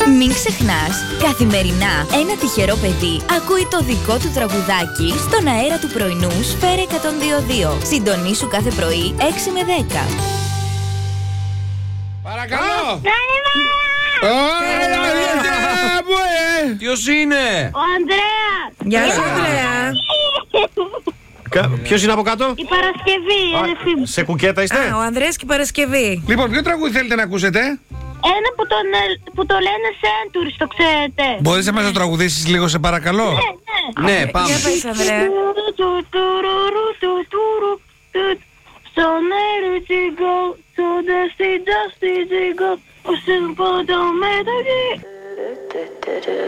Μην ξεχνάς, καθημερινά ένα τυχερό παιδί ακούει το δικό του τραγουδάκι στον αέρα του πρωινού Σφαίρα 102.2. Συντονίσου κάθε πρωί 6 με 10. Παρακαλώ! Ποιος είναι? Ο Ανδρέας! Γεια σου, Ανδρέα. Ποιος είναι από κάτω? Η Παρασκευή, η αδερφή μου. Σε κουκέτα είστε? Ο Ανδρέας και η Παρασκευή. Λοιπόν, ποιο τραγούδι θέλετε να ακούσετε? Ένα που το λένε Centuries, το ξέρετε. Μπορείς να μας το τραγουδήσεις λίγο, σε παρακαλώ? Ναι, πάμε. Για πες, Ανδρέα. So let it go, so dusty, go.